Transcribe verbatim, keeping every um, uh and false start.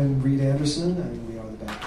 I'm Reed Anderson, and we are the band.